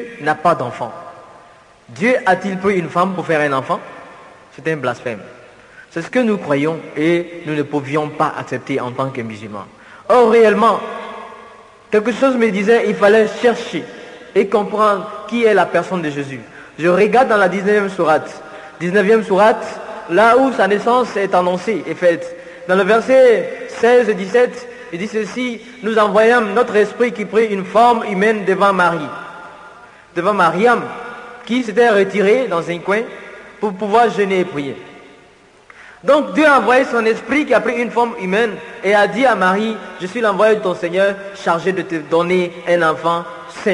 n'a pas d'enfant. Dieu a-t-il pris une femme pour faire un enfant? C'est un blasphème. C'est ce que nous croyons et nous ne pouvions pas accepter en tant que musulmans. Or, réellement, quelque chose me disait qu'il fallait chercher et comprendre qui est la personne de Jésus. Je regarde dans la 19e sourate. 19e sourate, là où sa naissance est annoncée et faite. Dans le verset 16 et 17, il dit ceci: nous envoyâmes notre esprit qui prit une forme humaine devant Marie, devant Mariam, qui s'était retirée dans un coin pour pouvoir jeûner et prier. Donc Dieu a envoyé son esprit qui a pris une forme humaine et a dit à Marie: je suis l'envoyé de ton Seigneur chargé de te donner un enfant saint.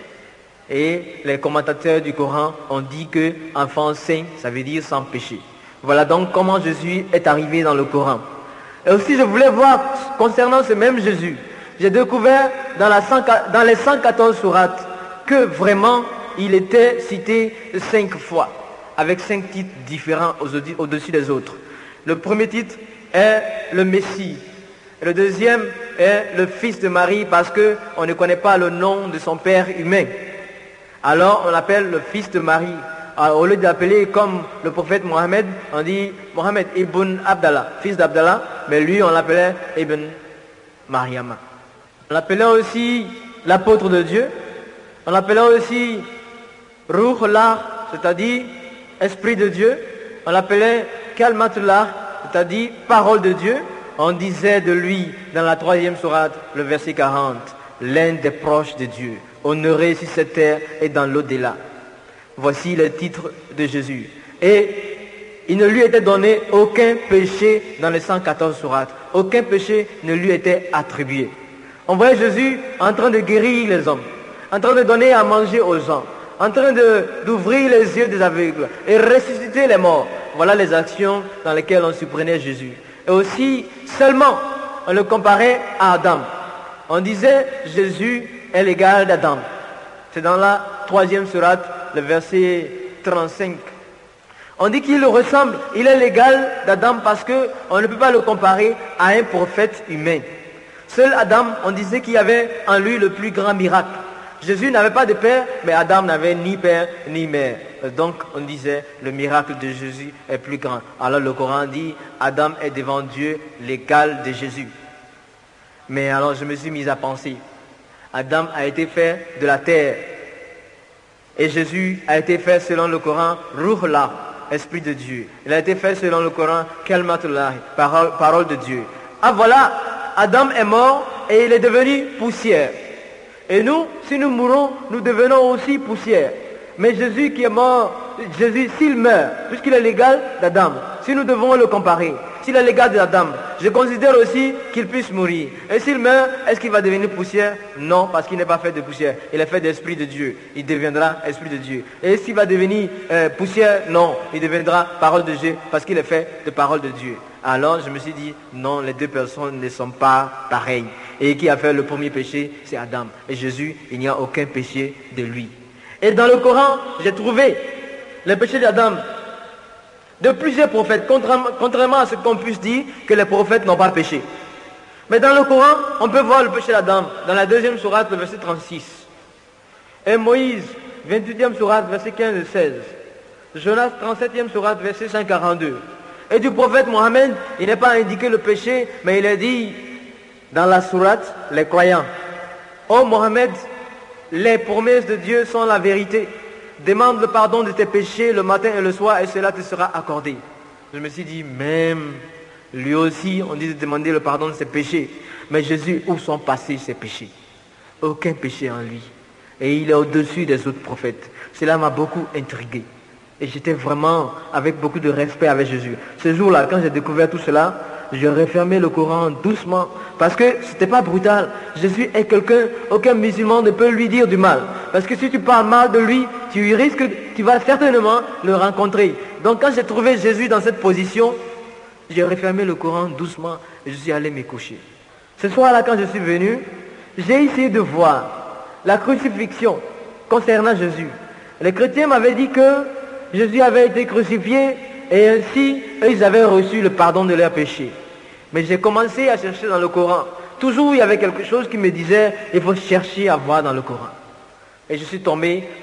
Et les commentateurs du Coran ont dit que enfant saint, ça veut dire sans péché. Voilà donc comment Jésus est arrivé dans le Coran. Et aussi je voulais voir concernant ce même Jésus, j'ai découvert dans les 114 sourates que vraiment il était cité 5 fois, avec 5 titres différents au-dessus des autres. Le premier titre est le Messie. Le deuxième est le fils de Marie, parce qu'on ne connaît pas le nom de son père humain. Alors on l'appelle le fils de Marie. Alors, au lieu d'appeler comme le prophète Mohammed, on dit Mohammed ibn Abdallah, fils d'Abdallah, mais lui on l'appelait Ibn Mariam. On l'appelait aussi l'apôtre de Dieu. On l'appelait aussi Ruhullah, c'est-à-dire esprit de Dieu. On l'appelait Kalmatullah, c'est-à-dire parole de Dieu. On disait de lui dans la 3e sourate, le verset 40, l'un des proches de Dieu, honoré sur cette terre et dans l'au-delà. Voici le titre de Jésus. Et il ne lui était donné aucun péché dans les 114 sourates. Aucun péché ne lui était attribué. On voyait Jésus en train de guérir les hommes, en train de donner à manger aux gens, en train d'ouvrir les yeux des aveugles et ressusciter les morts. Voilà les actions dans lesquelles on supprenait Jésus. Et aussi, seulement, on le comparait à Adam. On disait Jésus est l'égal d'Adam. C'est dans la 3e sourate, le verset 35. On dit qu'il ressemble, il est l'égal d'Adam parce qu'on ne peut pas le comparer à un prophète humain. Seul Adam, on disait qu'il y avait en lui le plus grand miracle. Jésus n'avait pas de père, mais Adam n'avait ni père ni mère. Donc on disait le miracle de Jésus est plus grand. Alors le Coran dit Adam est devant Dieu l'égal de Jésus. Mais alors je me suis mis à penser, Adam a été fait de la terre. Et Jésus a été fait selon le Coran, Ruhullah, esprit de Dieu. Il a été fait selon le Coran, Kalmatullah, parole de Dieu. Ah voilà, Adam est mort et il est devenu poussière. Et nous, si nous mourons, nous devenons aussi poussière. Mais Jésus qui est mort, Jésus, s'il meurt, puisqu'il est l'égal d'Adam, si nous devons le comparer, s'il est l'égal d'Adam, je considère aussi qu'il puisse mourir. Et s'il meurt, est-ce qu'il va devenir poussière? Non, parce qu'il n'est pas fait de poussière. Il est fait d'esprit de Dieu. Il deviendra esprit de Dieu. Et s'il va devenir poussière? Non, il deviendra parole de Dieu, parce qu'il est fait de parole de Dieu. Alors je me suis dit, non, les deux personnes ne sont pas pareilles. Et qui a fait le premier péché, c'est Adam. Et Jésus, il n'y a aucun péché de lui. Et dans le Coran, j'ai trouvé le péché d'Adam de plusieurs prophètes, contrairement à ce qu'on puisse dire que les prophètes n'ont pas péché. Mais dans le Coran, on peut voir le péché d'Adam dans la 2e sourate, le verset 36. Et Moïse, 28e sourate, verset 15 et 16. Jonas, 37e sourate, verset 142. Et du prophète Mohammed, il n'est pas indiqué le péché, mais il est dit dans la sourate, les croyants. Ô Mohammed, les promesses de Dieu sont la vérité. Demande le pardon de tes péchés le matin et le soir et cela te sera accordé. Je me suis dit, même lui aussi, on dit de demander le pardon de ses péchés. Mais Jésus, où sont passés ses péchés? Aucun péché en lui. Et il est au-dessus des autres prophètes. Cela m'a beaucoup intrigué. Et j'étais vraiment avec beaucoup de respect avec Jésus. Ce jour-là, quand j'ai découvert tout cela, j'ai refermé le Coran doucement. Parce que ce n'était pas brutal. Jésus est quelqu'un, aucun musulman ne peut lui dire du mal. Parce que si tu parles mal de lui, tu vas certainement le rencontrer. Donc quand j'ai trouvé Jésus dans cette position, j'ai refermé le Coran doucement et je suis allé me coucher. Ce soir-là, quand je suis venu, j'ai essayé de voir la crucifixion concernant Jésus. Les chrétiens m'avaient dit que Jésus avait été crucifié et ainsi, ils avaient reçu le pardon de leurs péchés. Mais j'ai commencé à chercher dans le Coran. Toujours, il y avait quelque chose qui me disait, il faut chercher à voir dans le Coran. Et je suis tombé